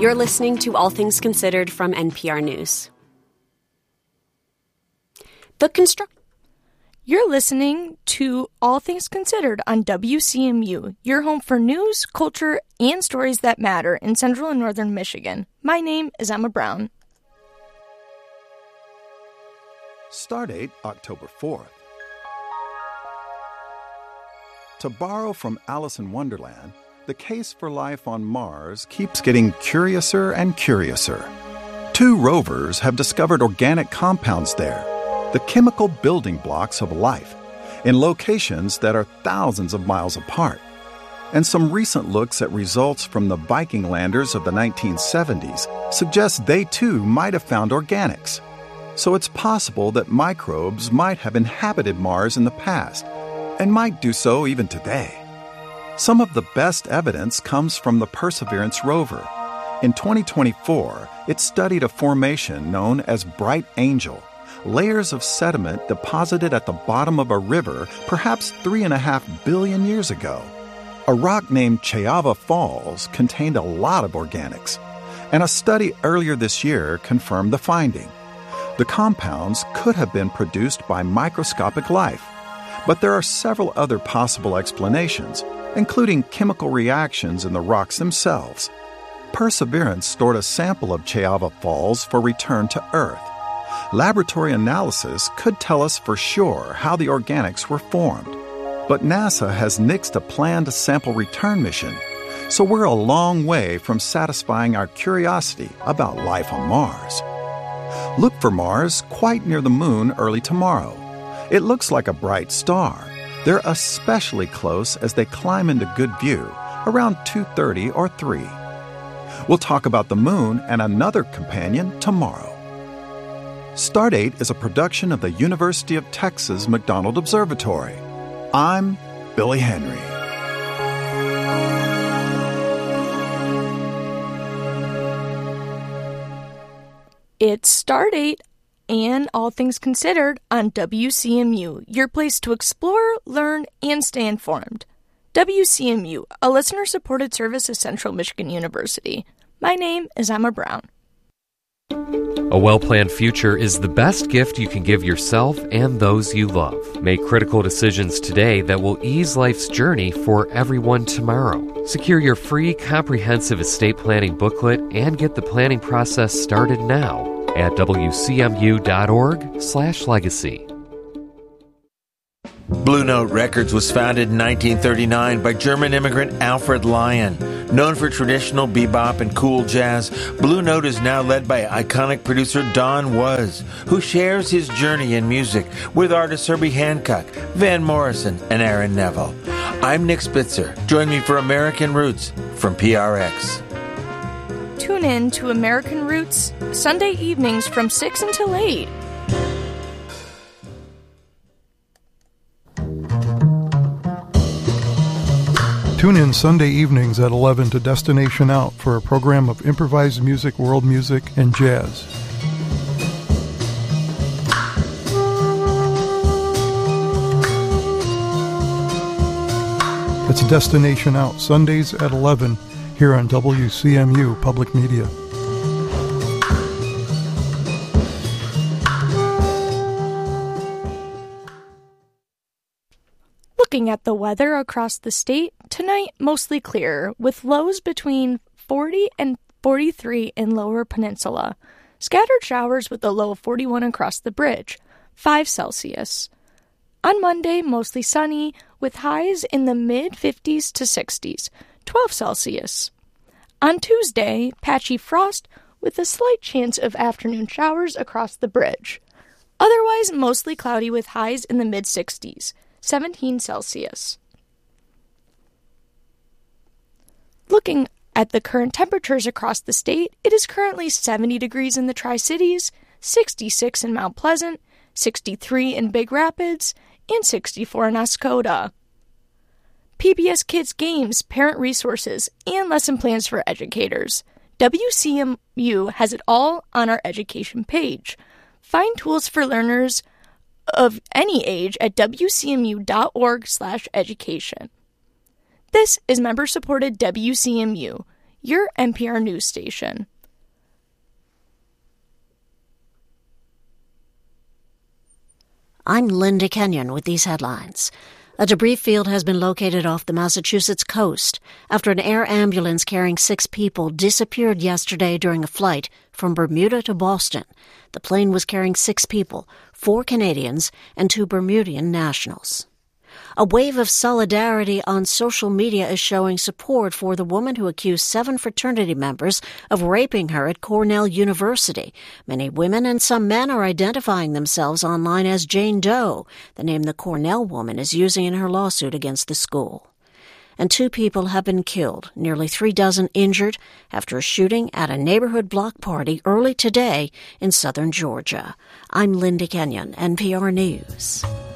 You're listening to All Things Considered from NPR News. You're listening to All Things Considered on WCMU, your home for news, culture, and stories that matter in central and northern Michigan. My name is Emma Brown. Stardate October 4th. To borrow from Alice in Wonderland, the case for life on Mars keeps getting curiouser and curiouser. 2 rovers have discovered organic compounds there, the chemical building blocks of life, in locations that are thousands of miles apart. And some recent looks at results from the Viking landers of the 1970s suggest they too might have found organics. So it's possible that microbes might have inhabited Mars in the past, and might do so even today. Some of the best evidence comes from the Perseverance rover. In 2024, it studied a formation known as Bright Angel, layers of sediment deposited at the bottom of a river perhaps 3.5 billion years ago. A rock named Chayava Falls contained a lot of organics, and a study earlier this year confirmed the finding. The compounds could have been produced by microscopic life, but there are several other possible explanations, including chemical reactions in the rocks themselves. Perseverance stored a sample of Chayava Falls for return to Earth. Laboratory analysis could tell us for sure how the organics were formed. But NASA has nixed a planned sample return mission, so we're a long way from satisfying our curiosity about life on Mars. Look for Mars quite near the moon early tomorrow. It looks like a bright star. They're especially close as they climb into good view, around 2:30 or 3. We'll talk about the moon and another companion tomorrow. Stardate is a production of the University of Texas McDonald Observatory. I'm Billy Henry. It's Stardate and All Things Considered on WCMU, your place to explore, learn, and stay informed. WCMU, a listener-supported service of Central Michigan University. My name is Emma Brown. A well-planned future is the best gift you can give yourself and those you love. Make critical decisions today that will ease life's journey for everyone tomorrow. Secure your free comprehensive estate planning booklet and get the planning process started now at wcmu.org/legacy. Blue Note Records was founded in 1939 by German immigrant Alfred Lion. Known for traditional bebop and cool jazz, Blue Note is now led by iconic producer Don Was, who shares his journey in music with artists Herbie Hancock, Van Morrison, and Aaron Neville. I'm Nick Spitzer. Join me for American Roots from PRX. Tune in to American Roots Sunday evenings from 6 until 8. Tune in Sunday evenings at 11 to Destination Out for a program of improvised music, world music, and jazz. It's Destination Out, Sundays at 11, here on WCMU Public Media. Looking at the weather across the state, tonight mostly clear, with lows between 40 and 43 in Lower Peninsula. Scattered showers with a low of 41 across the bridge, 5 Celsius. On Monday, mostly sunny, with highs in the mid-50s to 60s, 12 Celsius. On Tuesday, patchy frost with a slight chance of afternoon showers across the bridge. Otherwise, mostly cloudy with highs in the mid-60s. 17 Celsius. Looking at the current temperatures across the state, it is currently 70 degrees in the Tri-Cities, 66 in Mount Pleasant, 63 in Big Rapids, and 64 in Oscoda. PBS Kids Games, parent resources, and lesson plans for educators. WCMU has it all on our education page. Find tools for learners of any age at wcmu.org/education. This is member-supported WCMU, your NPR news station. I'm Linda Kenyon with these headlines. A debris field has been located off the Massachusetts coast after an air ambulance carrying 6 people disappeared yesterday during a flight from Bermuda to Boston. The plane was carrying 6 people, 4 Canadians and 2 Bermudian nationals. A wave of solidarity on social media is showing support for the woman who accused 7 fraternity members of raping her at Cornell University. Many women and some men are identifying themselves online as Jane Doe, the name the Cornell woman is using in her lawsuit against the school. And 2 people have been killed, nearly 3 dozen injured after a shooting at a neighborhood block party early today in southern Georgia. I'm Linda Kenyon, NPR News.